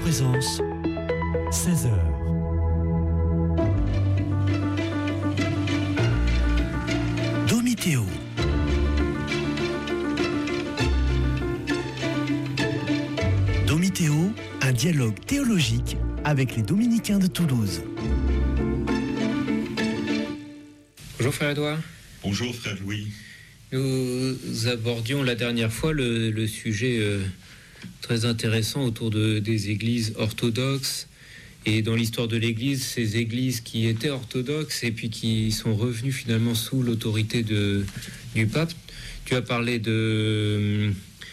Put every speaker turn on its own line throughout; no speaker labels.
Présence, 16h. Domitéo. Domitéo, un dialogue théologique avec les dominicains de Toulouse.
Bonjour frère Edouard.
Bonjour frère Louis.
Nous abordions la dernière fois le sujet très intéressant autour des églises orthodoxes. Et dans l'histoire de l'Église, ces églises qui étaient orthodoxes et puis qui sont revenues finalement sous l'autorité du pape. Tu as parlé de...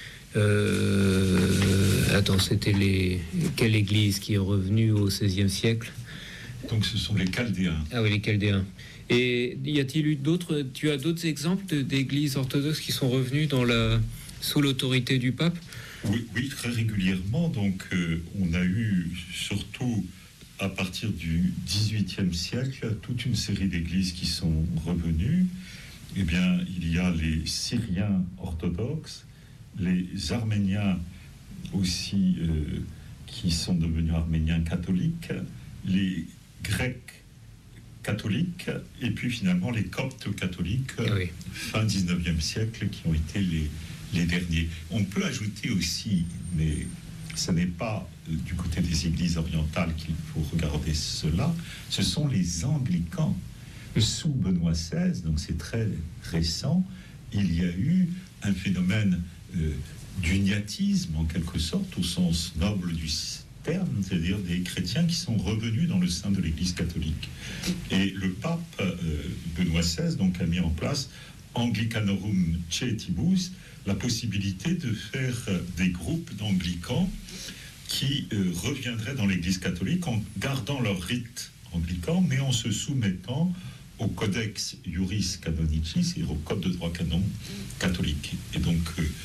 c'était quelle église qui est revenue au XVIe siècle?
Donc ce sont les Chaldéens.
Ah oui, les Chaldéens. Et y a-t-il eu tu as d'autres exemples d'églises orthodoxes qui sont revenues sous l'autorité du pape?
Oui, très régulièrement. Donc on a eu surtout à partir du XVIIIe siècle toute une série d'églises qui sont revenues. Eh bien, il y a les Syriens orthodoxes, les Arméniens aussi qui sont devenus Arméniens catholiques, les Grecs catholiques, et puis finalement les Coptes catholiques, oui. Fin 19e siècle, qui ont été les derniers. On peut ajouter aussi, mais ce n'est pas du côté des églises orientales qu'il faut regarder cela, ce sont les anglicans. Sous Benoît XVI, donc c'est très récent, il y a eu un phénomène d'uniatisme en quelque sorte, au sens noble du terme, c'est-à-dire des chrétiens qui sont revenus dans le sein de l'Église catholique. Et le pape Benoît XVI donc a mis en place Anglicanorum Caetibus, la possibilité de faire des groupes d'anglicans qui reviendraient dans l'Église catholique en gardant leur rite anglican, mais en se soumettant au Codex Iuris Canonicis et au Code de droit canon catholique. Et donc,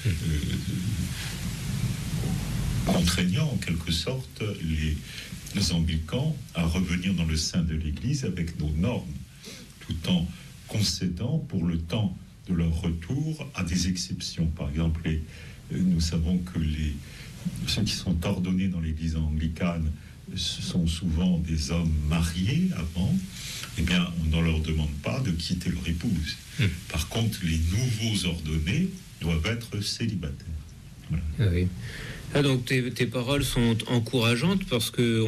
contraignant en quelque sorte les anglicans à revenir dans le sein de l'Église avec nos normes, tout en concédant pour le temps de leur retour à des exceptions. Par exemple, nous savons que ceux qui sont ordonnés dans l'Église anglicane ce sont souvent des hommes mariés avant. Eh bien, on ne leur demande pas de quitter leur épouse. Par contre, les nouveaux ordonnés doivent être célibataires. Voilà.
Ah oui. Ah, donc tes paroles sont encourageantes parce que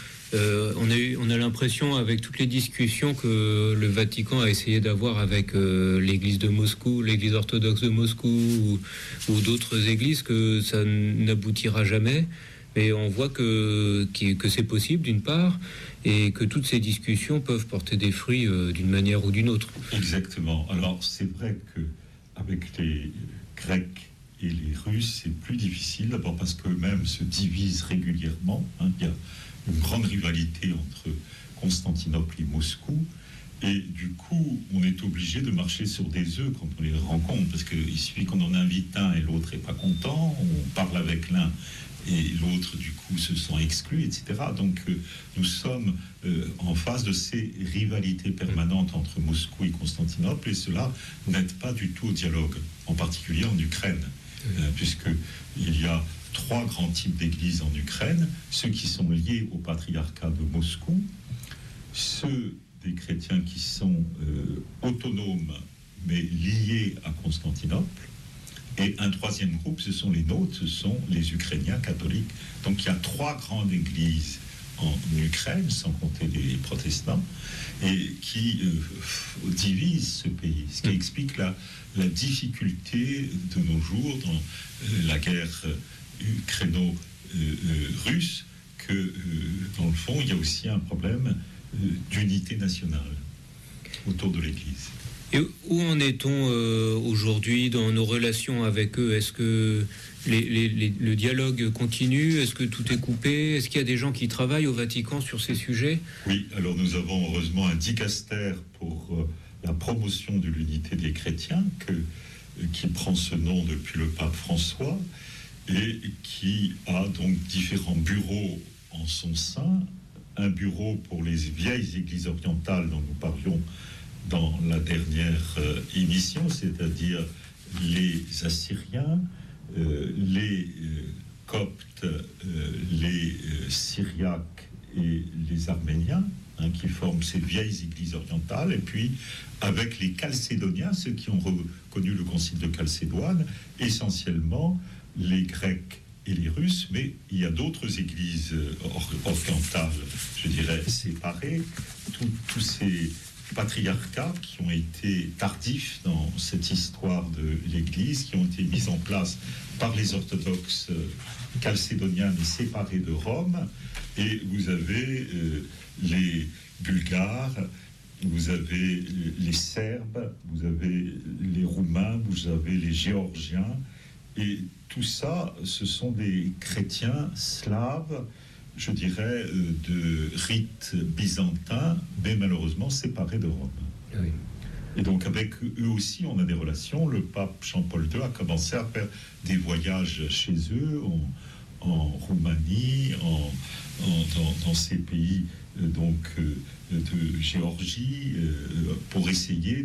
on a l'impression avec toutes les discussions que le Vatican a essayé d'avoir avec l'église de Moscou, l'église orthodoxe de Moscou ou d'autres églises, que ça n'aboutira jamais. Mais on voit que c'est possible d'une part, et que toutes ces discussions peuvent porter des fruits d'une manière ou d'une autre.
Exactement. Alors c'est vrai qu'avec les Grecs et les Russes, c'est plus difficile, d'abord parce qu'eux-mêmes se divisent régulièrement. Il y a une grande rivalité entre Constantinople et Moscou. Et du coup, on est obligé de marcher sur des œufs quand on les rencontre, parce qu'il suffit qu'on en invite un et l'autre n'est pas content, on parle avec l'un et l'autre, du coup, se sent exclu, etc. Donc, nous sommes en face de ces rivalités permanentes entre Moscou et Constantinople, et cela n'aide pas du tout au dialogue, en particulier en Ukraine, puisqu'il y a 3 grands types d'églises en Ukraine, ceux qui sont liés au patriarcat de Moscou, ceux des chrétiens qui sont autonomes, mais liés à Constantinople, et un 3e groupe, ce sont les nôtres, ce sont les Ukrainiens catholiques. Donc il y a 3 grandes églises en Ukraine, sans compter les protestants, et qui divisent ce pays, ce qui explique la difficulté de nos jours dans la guerre ukraino-russe, que dans le fond, il y a aussi un problème d'unité nationale autour de l'Église.
Et où en est-on aujourd'hui dans nos relations avec eux? Est-ce que le dialogue continue? Est-ce que tout est coupé? Est-ce qu'il y a des gens qui travaillent au Vatican sur ces sujets?
Oui, alors nous avons heureusement un dicaster pour la promotion de l'unité des chrétiens qui prend ce nom depuis le pape François et qui a donc différents bureaux en son sein. Un bureau pour les vieilles églises orientales dont nous parlions dans la dernière émission, c'est-à-dire les Assyriens, les Coptes, les Syriaques et les Arméniens, qui forment ces vieilles églises orientales, et puis avec les Chalcédoniens, ceux qui ont reconnu le concile de Chalcédoine, essentiellement les Grecs et les Russes, mais il y a d'autres églises orientales, je dirais, séparées, tous ces patriarcats qui ont été tardifs dans cette histoire de l'Église, qui ont été mis en place par les orthodoxes chalcédoniens mais séparés de Rome, et vous avez les Bulgares, vous avez les Serbes, vous avez les Roumains, vous avez les Géorgiens, et tout ça, ce sont des chrétiens slaves, je dirais, de rite byzantin, mais malheureusement séparés de Rome.
Oui.
Et donc avec eux aussi, on a des relations. Le pape Jean-Paul II a commencé à faire des voyages chez eux, en Roumanie, dans ces pays de Géorgie, pour essayer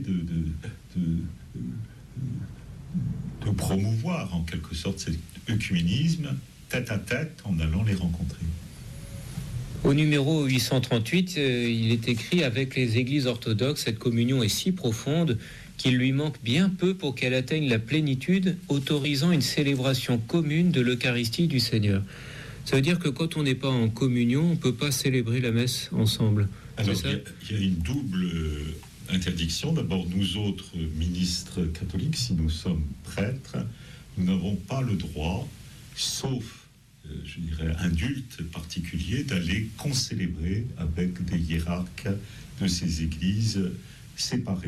de promouvoir en quelque sorte cet œcuménisme tête à tête en allant les rencontrer.
Au numéro 838, il est écrit: avec les églises orthodoxes, cette communion est si profonde qu'il lui manque bien peu pour qu'elle atteigne la plénitude, autorisant une célébration commune de l'Eucharistie du Seigneur. Ça veut dire que quand on n'est pas en communion, on ne peut pas célébrer la messe ensemble.
Alors, il y a une double interdiction. D'abord, nous autres ministres catholiques, si nous sommes prêtres, nous n'avons pas le droit, sauf je dirais, un culte particulier, d'aller concélébrer avec des hiérarques de ces églises séparées.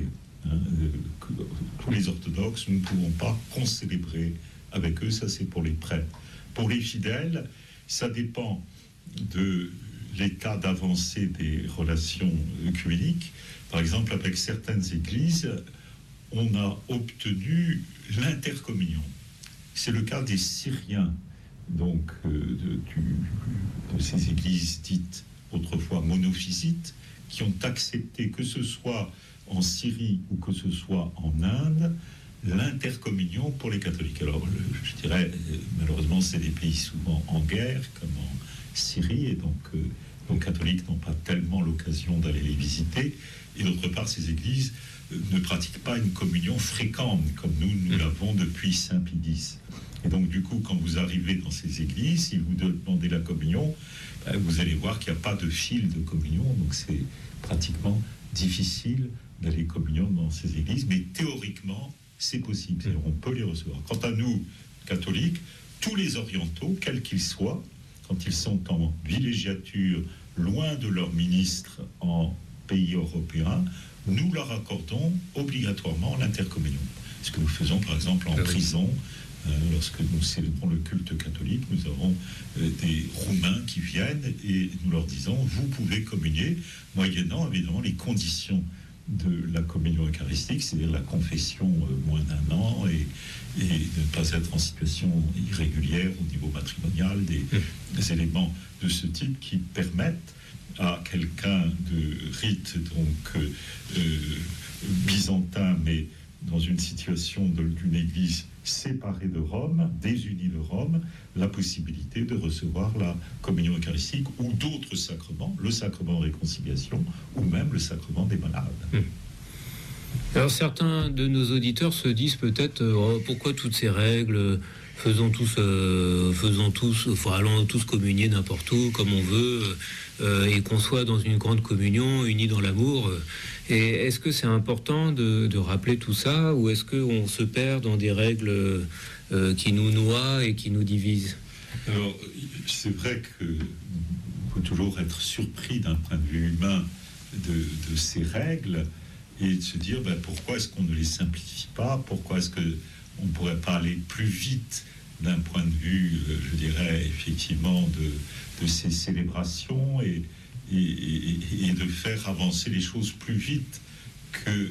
Tous les orthodoxes, nous ne pouvons pas concélébrer avec eux, ça c'est pour les prêtres. Pour les fidèles, ça dépend de l'état d'avancée des relations œcuméniques. Par exemple, avec certaines églises, on a obtenu l'intercommunion. C'est le cas des Syriens, donc de ces églises dites autrefois monophysites, qui ont accepté, que ce soit en Syrie ou que ce soit en Inde, l'intercommunion pour les catholiques. Alors, je dirais, malheureusement, c'est des pays souvent en guerre, comme en Syrie, et donc nos catholiques n'ont pas tellement l'occasion d'aller les visiter. Et d'autre part, ces églises ne pratiquent pas une communion fréquente, comme nous l'avons depuis Saint Pie X. Et donc, du coup, quand vous arrivez dans ces églises, si vous demandez la communion, vous allez voir qu'il n'y a pas de fil de communion, donc c'est pratiquement difficile d'aller communion dans ces églises, mais théoriquement, c'est possible, c'est-à-dire on peut les recevoir. Quant à nous, catholiques, tous les orientaux, quels qu'ils soient, quand ils sont en villégiature, loin de leurs ministres en pays européens, nous leur accordons obligatoirement l'intercommunion. Ce que nous faisons par exemple en prison, lorsque nous célébrons le culte catholique, nous avons des Roumains qui viennent et nous leur disons, vous pouvez communier, moyennant évidemment les conditions de la communion eucharistique, c'est-à-dire la confession moins d'un an et ne pas être en situation irrégulière au niveau matrimonial, des éléments de ce type qui permettent à quelqu'un de rite byzantin, mais dans une situation d'une église séparée de Rome, désunie de Rome, la possibilité de recevoir la communion eucharistique ou d'autres sacrements, le sacrement de réconciliation ou même le sacrement des malades.
Alors certains de nos auditeurs se disent peut-être pourquoi toutes ces règles, allons tous communier n'importe où comme on veut et qu'on soit dans une grande communion unis dans l'amour. Et est-ce que c'est important de rappeler tout ça, ou est-ce qu'on se perd dans des règles qui nous noient et qui nous divisent?
Alors, c'est vrai qu'il faut toujours être surpris d'un point de vue humain de ces règles et de se dire pourquoi est-ce qu'on ne les simplifie pas, pourquoi est-ce qu'on ne pourrait pas aller plus vite d'un point de vue, je dirais, effectivement, de ces célébrations et de faire avancer les choses plus vite que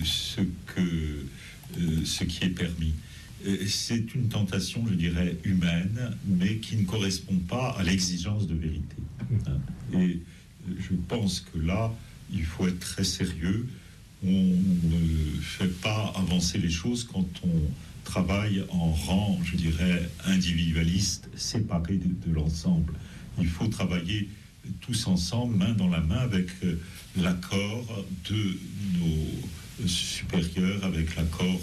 ce qui est permis. C'est une tentation, je dirais, humaine, mais qui ne correspond pas à l'exigence de vérité. Et je pense que là, il faut être très sérieux. On ne fait pas avancer les choses quand on travaille en rang, je dirais, individualiste, séparé de l'ensemble. Il faut travailler tous ensemble, main dans la main, avec l'accord de nos supérieurs, avec l'accord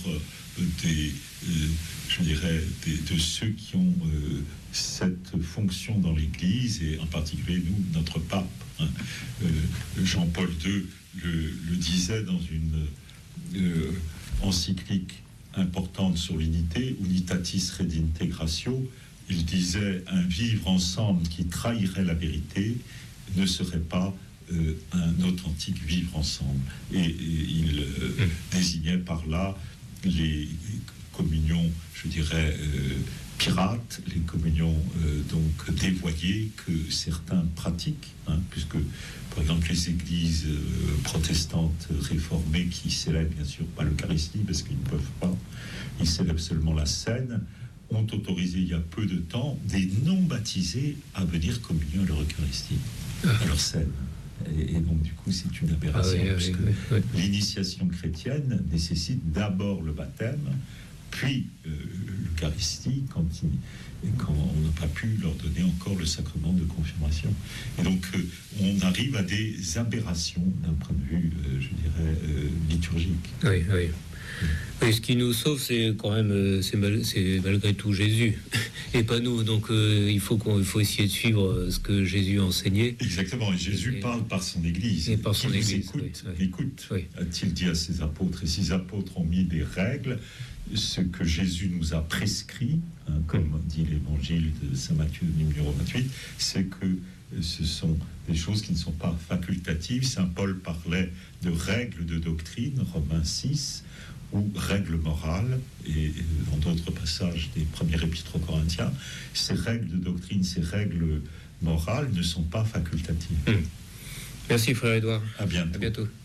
de ceux qui ont cette fonction dans l'Église, et en particulier nous, notre pape. Jean-Paul II le disait dans une encyclique importante sur l'unité, Unitatis Redintegratio. Il disait: un vivre ensemble qui trahirait la vérité ne serait pas un authentique vivre ensemble. Et il désignait par là les communions, je dirais, pirates, les communions donc dévoyées que certains pratiquent, puisque par exemple les églises protestantes réformées qui célèbrent bien sûr pas l'Eucharistie parce qu'ils ne peuvent pas, ils célèbrent seulement la scène, ont autorisé il y a peu de temps des non-baptisés à venir communier à leur Eucharistie, à leur scène. Et donc du coup c'est une aberration, puisque l'initiation chrétienne nécessite d'abord le baptême, puis l'Eucharistie, quand on n'a pas pu leur donner encore le sacrement de confirmation. Et donc on arrive à des aberrations d'un point de vue, je dirais, liturgique.
Oui. Et ce qui nous sauve, c'est quand même, c'est malgré tout Jésus, et pas nous. Donc il faut essayer de suivre ce que Jésus a enseigné.
Exactement. Et Jésus parle par son Église.
Et par son Église.
Écoute, a-t-il dit à ses apôtres. Et ses apôtres ont mis des règles, ce que Jésus nous a prescrit, comme dit l'Évangile de Saint Matthieu numéro 28, c'est que ce sont des choses qui ne sont pas facultatives. Saint Paul parlait de règles de doctrine, Romains 6, ou règles morales, et dans d'autres passages des premiers épîtres aux Corinthiens, ces règles de doctrine, ces règles morales ne sont pas facultatives.
Merci frère Édouard.
À bientôt.
À bientôt.